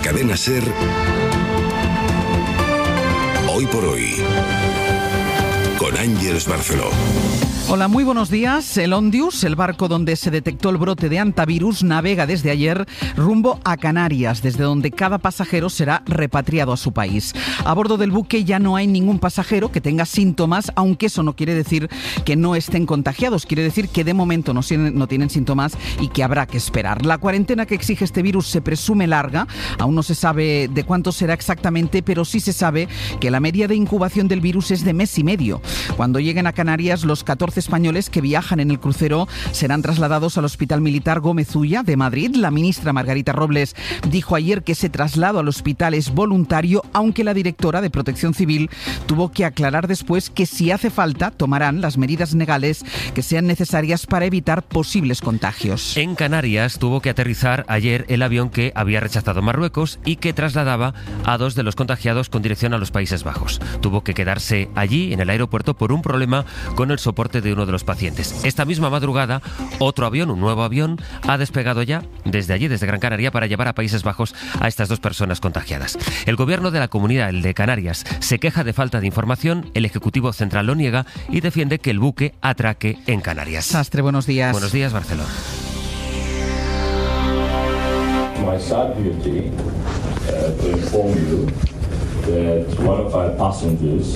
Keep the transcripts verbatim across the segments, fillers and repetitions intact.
Cadena SER, Hoy por Hoy, con Ángeles Barceló. Hola, muy buenos días. El Ondius, el barco donde se detectó el brote de hantavirus, navega desde ayer rumbo a Canarias, desde donde cada pasajero será repatriado a su país. A bordo del buque ya no hay ningún pasajero que tenga síntomas, aunque eso no quiere decir que no estén contagiados. Quiere decir que de momento no tienen, no tienen síntomas y que habrá que esperar. La cuarentena que exige este virus se presume larga. Aún no se sabe de cuánto será exactamente, pero sí se sabe que la media de incubación del virus es de mes y medio. Cuando lleguen a Canarias, los catorce españoles que viajan en el crucero serán trasladados al Hospital Militar Gómez Ulla de Madrid. La ministra Margarita Robles dijo ayer que ese traslado al hospital es voluntario, aunque la directora de Protección Civil tuvo que aclarar después que si hace falta tomarán las medidas legales que sean necesarias para evitar posibles contagios. En Canarias tuvo que aterrizar ayer el avión que había rechazado Marruecos y que trasladaba a dos de los contagiados con dirección a los Países Bajos. Tuvo que quedarse allí en el aeropuerto por un problema con el soporte de uno de los pacientes. Esta misma madrugada, otro avión, un nuevo avión, ha despegado ya desde allí, desde Gran Canaria, para llevar a Países Bajos a estas dos personas contagiadas. El gobierno de la comunidad, el de Canarias, se queja de falta de información, el Ejecutivo Central lo niega y defiende que el buque atraque en Canarias. Sastre, buenos días. Buenos días, Barcelona. My sad duty uh, to inform you that one of our passengers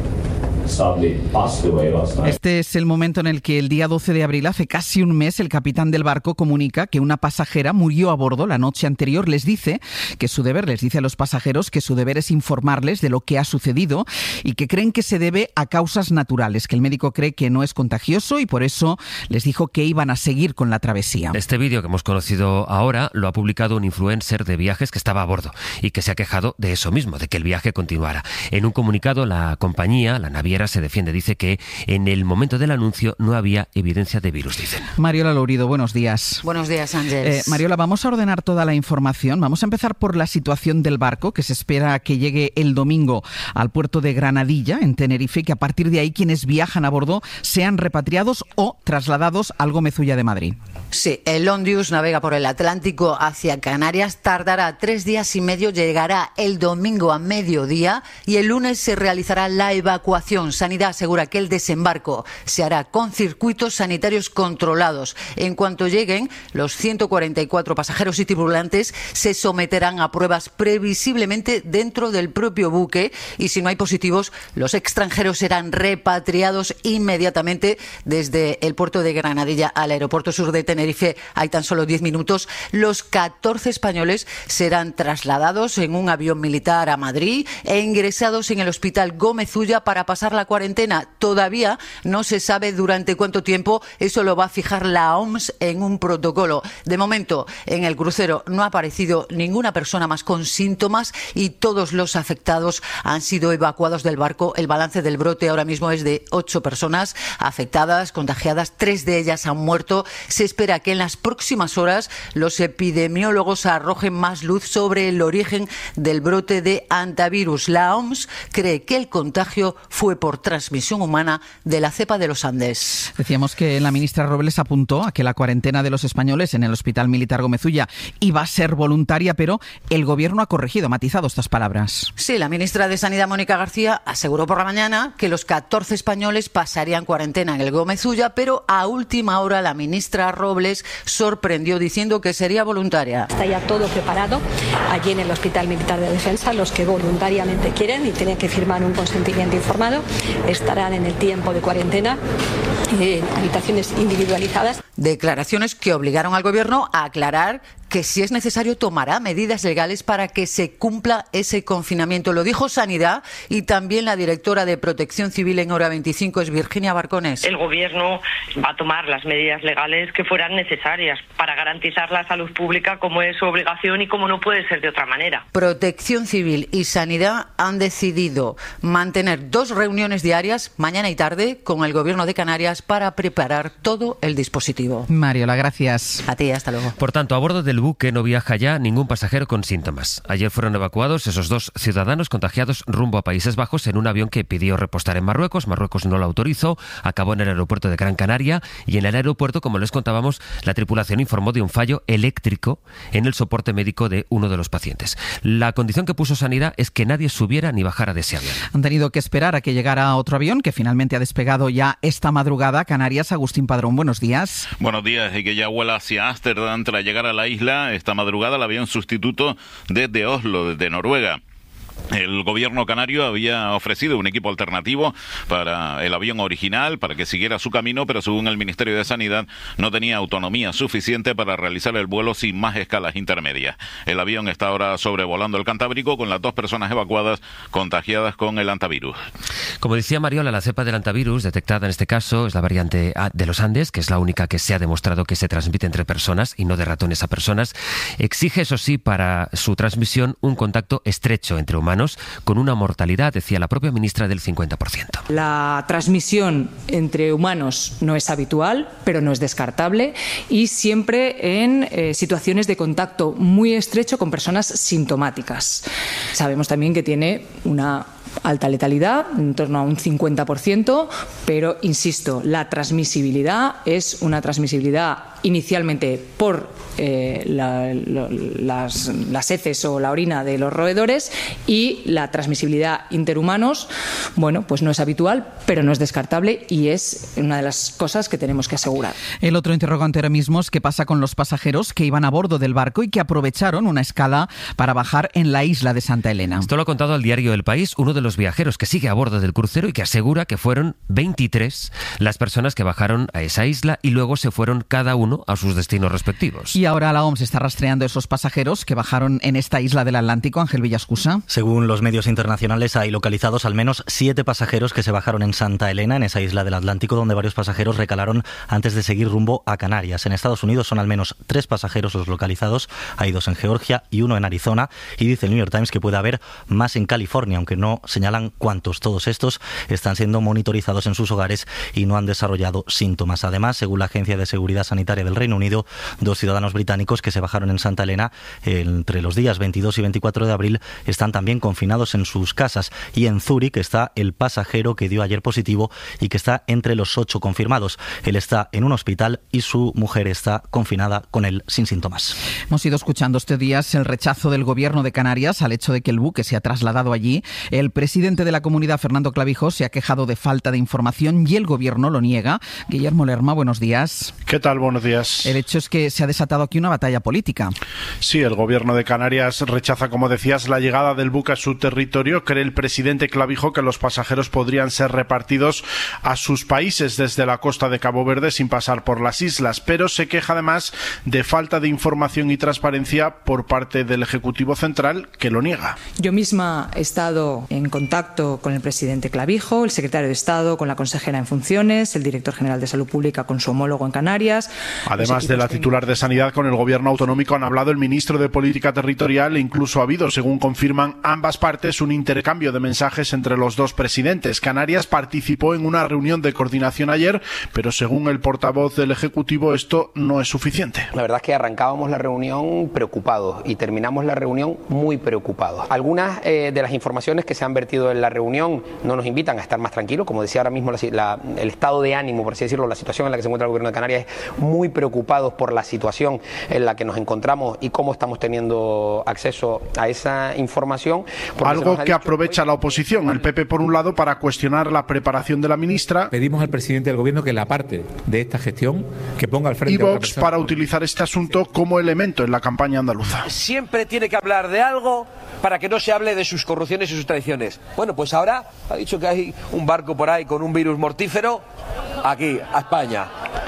Este es el momento en el que el día doce de abril, hace casi un mes, el capitán del barco comunica que una pasajera murió a bordo la noche anterior. Les dice que su deber, les dice a los pasajeros que su deber es informarles de lo que ha sucedido y que creen que se debe a causas naturales, que el médico cree que no es contagioso y por eso les dijo que iban a seguir con la travesía. Este vídeo que hemos conocido ahora lo ha publicado un influencer de viajes que estaba a bordo y que se ha quejado de eso mismo, de que el viaje continuara. En un comunicado, la compañía, la naviera, se defiende, dice que en el momento del anuncio no había evidencia de virus, dicen. Mariola Lourido, buenos días. Buenos días, Ángeles. Eh, Mariola, vamos a ordenar toda la información. Vamos a empezar por la situación del barco, que se espera que llegue el domingo al puerto de Granadilla, en Tenerife, y que a partir de ahí quienes viajan a bordo sean repatriados o trasladados al Gómez Ulla de Madrid. Sí, el Ondius navega por el Atlántico hacia Canarias, tardará tres días y medio, llegará el domingo a mediodía y el lunes se realizará la evacuación. Sanidad asegura que el desembarco se hará con circuitos sanitarios controlados. En cuanto lleguen, los ciento cuarenta y cuatro pasajeros y tripulantes se someterán a pruebas previsiblemente dentro del propio buque y si no hay positivos, los extranjeros serán repatriados inmediatamente desde el puerto de Granadilla al aeropuerto sur de Tenerife. Hay tan solo diez minutos. Los catorce españoles serán trasladados en un avión militar a Madrid e ingresados en el Hospital Gómez Ulla para pasar la cuarentena. Todavía no se sabe durante cuánto tiempo, eso lo va a fijar la O M S en un protocolo. De momento, en el crucero no ha aparecido ninguna persona más con síntomas y todos los afectados han sido evacuados del barco. El balance del brote ahora mismo es de ocho personas afectadas, contagiadas, tres de ellas han muerto. Se espera que en las próximas horas los epidemiólogos arrojen más luz sobre el origen del brote de hantavirus. La O M S cree que el contagio fue por transmisión humana de la cepa de los Andes. Decíamos que la ministra Robles apuntó a que la cuarentena de los españoles en el Hospital Militar Gómez Ulla iba a ser voluntaria, pero el gobierno ha corregido, ha matizado estas palabras. Sí, la ministra de Sanidad, Mónica García, aseguró por la mañana que los catorce españoles pasarían cuarentena en el Gómez Ulla, pero a última hora la ministra Robles sorprendió diciendo que sería voluntaria. Está ya todo preparado allí en el Hospital Militar de Defensa. Los que voluntariamente quieren y tienen que firmar un consentimiento informado estarán en el tiempo de cuarentena en habitaciones individualizadas. Declaraciones que obligaron al gobierno a aclarar que si es necesario tomará medidas legales para que se cumpla ese confinamiento. Lo dijo Sanidad y también la directora de Protección Civil en Hora veinticinco es Virginia Barcones. El gobierno va a tomar las medidas legales que fueran necesarias para garantizar la salud pública como es su obligación y como no puede ser de otra manera. Protección Civil y Sanidad han decidido mantener dos reuniones diarias, mañana y tarde, con el gobierno de Canarias para preparar todo el dispositivo. Mariola, gracias. A ti, hasta luego. Por tanto, a bordo del el buque no viaja ya ningún pasajero con síntomas. Ayer fueron evacuados esos dos ciudadanos contagiados rumbo a Países Bajos en un avión que pidió repostar en Marruecos. Marruecos no lo autorizó, acabó en el aeropuerto de Gran Canaria y en el aeropuerto, como les contábamos, la tripulación informó de un fallo eléctrico en el soporte médico de uno de los pacientes. La condición que puso Sanidad es que nadie subiera ni bajara de ese avión. Han tenido que esperar a que llegara otro avión que finalmente ha despegado ya esta madrugada a Canarias. Agustín Padrón, buenos días. Buenos días, y que ya vuela hacia Ámsterdam tras llegar a la isla esta madrugada el avión sustituto desde Oslo, desde Noruega. El gobierno canario había ofrecido un equipo alternativo para el avión original, para que siguiera su camino, pero según el Ministerio de Sanidad no tenía autonomía suficiente para realizar el vuelo sin más escalas intermedias. El avión está ahora sobrevolando el Cantábrico con las dos personas evacuadas contagiadas con el hantavirus. Como decía Mariola, la cepa del hantavirus detectada en este caso es la variante A de los Andes, que es la única que se ha demostrado que se transmite entre personas y no de ratones a personas. Exige, eso sí, para su transmisión un contacto estrecho entre humanos, con una mortalidad, decía la propia ministra, del cincuenta por ciento. La transmisión entre humanos no es habitual, pero no es descartable, y siempre en eh, situaciones de contacto muy estrecho con personas sintomáticas. Sabemos también que tiene una alta letalidad, en torno a un cincuenta por ciento, pero, insisto, la transmisibilidad es una transmisibilidad inicialmente por eh, la, lo, las, las heces o la orina de los roedores, y la transmisibilidad interhumanos, bueno, pues no es habitual, pero no es descartable y es una de las cosas que tenemos que asegurar. El otro interrogante ahora mismo es qué pasa con los pasajeros que iban a bordo del barco y que aprovecharon una escala para bajar en la isla de Santa Elena. Esto lo ha contado al diario El País uno de los viajeros que sigue a bordo del crucero y que asegura que fueron veintitrés las personas que bajaron a esa isla y luego se fueron cada uno a sus destinos respectivos. Y ahora la O M S está rastreando esos pasajeros que bajaron en esta isla del Atlántico. Ángel Villascusa. Según los medios internacionales, hay localizados al menos siete pasajeros que se bajaron en Santa Elena, en esa isla del Atlántico, donde varios pasajeros recalaron antes de seguir rumbo a Canarias. En Estados Unidos son al menos tres pasajeros los localizados. Hay dos en Georgia y uno en Arizona. Y dice el New York Times que puede haber más en California, aunque no señalan cuántos. Todos estos están siendo monitorizados en sus hogares y no han desarrollado síntomas. Además, según la Agencia de Seguridad Sanitaria del Reino Unido, dos ciudadanos británicos que se bajaron en Santa Elena entre los días veintidós y veinticuatro de abril están también confinados en sus casas. Y en Zúrich está el pasajero que dio ayer positivo y que está entre los ocho confirmados. Él está en un hospital y su mujer está confinada con él sin síntomas. Hemos ido escuchando estos días el rechazo del gobierno de Canarias al hecho de que el buque se ha trasladado allí. El presidente de la comunidad, Fernando Clavijo, se ha quejado de falta de información y el gobierno lo niega. Guillermo Lerma, buenos días. ¿Qué tal? Buenos días. El hecho es que se ha desatado aquí una batalla política. Sí, el gobierno de Canarias rechaza, como decías, la llegada del buque a su territorio. Cree el presidente Clavijo que los pasajeros podrían ser repartidos a sus países desde la costa de Cabo Verde sin pasar por las islas, pero se queja además de falta de información y transparencia por parte del Ejecutivo Central, que lo niega. Yo misma he estado en contacto con el presidente Clavijo, el secretario de Estado con la consejera en funciones, el director general de Salud Pública con su homólogo en Canarias. Además de la titular de Sanidad, con el gobierno autonómico han hablado el ministro de Política Territorial e incluso ha habido, según confirman ambas partes, un intercambio de mensajes entre los dos presidentes. Canarias participó en una reunión de coordinación ayer, pero según el portavoz del Ejecutivo esto no es suficiente. La verdad es que arrancábamos la reunión preocupados y terminamos la reunión muy preocupados. Algunas eh, de las informaciones que se han vertido en la reunión no nos invitan a estar más tranquilos. Como decía ahora mismo, la, la, el estado de ánimo, por así decirlo, la situación en la que se encuentra el gobierno de Canarias es muy preocupados por la situación en la que nos encontramos y cómo estamos teniendo acceso a esa información. Algo que aprovecha la oposición, el P P por un lado, para cuestionar la preparación de la ministra. Pedimos al presidente del gobierno que la parte de esta gestión que ponga al frente. Y Vox para utilizar este asunto como elemento en la campaña andaluza. Siempre tiene que hablar de algo para que no se hable de sus corrupciones y sus traiciones. Bueno, pues ahora ha dicho que hay un barco por ahí con un virus mortífero aquí, a España.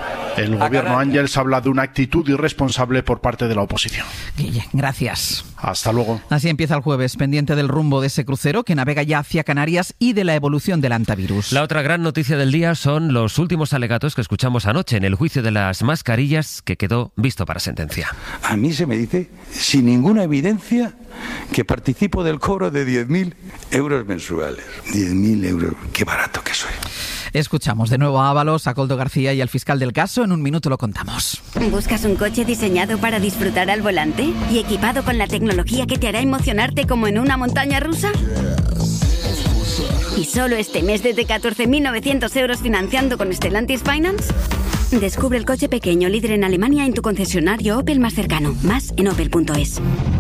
El gobierno Ángels habla de una actitud irresponsable por parte de la oposición. Guille, gracias. Hasta luego. Así empieza el jueves, pendiente del rumbo de ese crucero que navega ya hacia Canarias y de la evolución del hantavirus. La otra gran noticia del día son los últimos alegatos que escuchamos anoche en el juicio de las mascarillas que quedó visto para sentencia. A mí se me dice, sin ninguna evidencia, que participo del cobro de diez mil euros mensuales. diez mil euros, qué barato que soy. Escuchamos de nuevo a Ábalos, a Coldo García y al fiscal del caso. En un minuto lo contamos. ¿Buscas un coche diseñado para disfrutar al volante y equipado con la tecnología que te hará emocionarte como en una montaña rusa? ¿Y solo este mes desde catorce mil novecientos euros financiando con Stellantis Finance? Descubre el coche pequeño líder en Alemania en tu concesionario Opel más cercano. Más en opel punto es.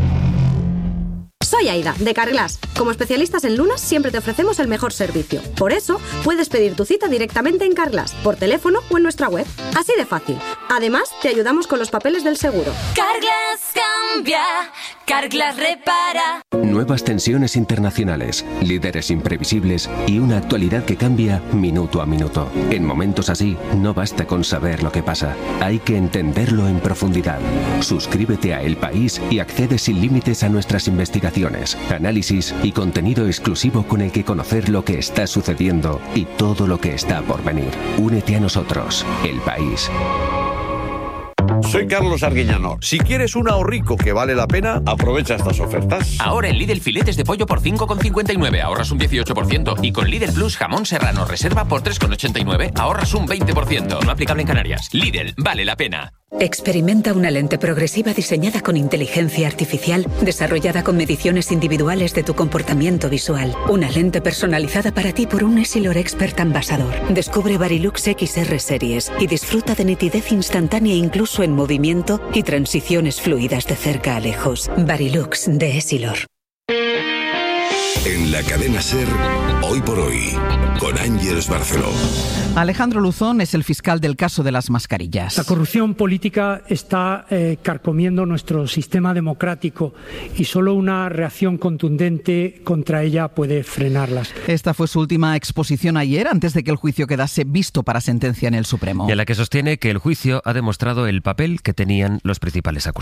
Soy Aida, de Carglass. Como especialistas en lunas, siempre te ofrecemos el mejor servicio. Por eso, puedes pedir tu cita directamente en Carglass, por teléfono o en nuestra web. Así de fácil. Además, te ayudamos con los papeles del seguro. Carglass cambia, Carglass repara. Nuevas tensiones internacionales, líderes imprevisibles y una actualidad que cambia minuto a minuto. En momentos así, no basta con saber lo que pasa. Hay que entenderlo en profundidad. Suscríbete a El País y accede sin límites a nuestras investigaciones, análisis y contenido exclusivo con el que conocer lo que está sucediendo y todo lo que está por venir. Únete a nosotros, El País. Soy Carlos Arguiñano. Si quieres un ahorrico que vale la pena, aprovecha estas ofertas. Ahora en Lidl filetes de pollo por cinco con cincuenta y nueve, ahorras un dieciocho por ciento. Y con Lidl Plus jamón serrano reserva por tres con ochenta y nueve, ahorras un veinte por ciento. No aplicable en Canarias. Lidl, vale la pena. Experimenta una lente progresiva diseñada con inteligencia artificial, desarrollada con mediciones individuales de tu comportamiento visual. Una lente personalizada para ti por un Essilor Expert Ambassador. Descubre Varilux X R Series y disfruta de nitidez instantánea incluso en movimiento y transiciones fluidas de cerca a lejos. Varilux de Essilor. En la cadena SER, Hoy por Hoy, con Ángeles Barceló. Alejandro Luzón es el fiscal del caso de las mascarillas. La corrupción política está eh, carcomiendo nuestro sistema democrático y solo una reacción contundente contra ella puede frenarlas. Esta fue su última exposición ayer, antes de que el juicio quedase visto para sentencia en el Supremo. Y en la que sostiene que el juicio ha demostrado el papel que tenían los principales acusados.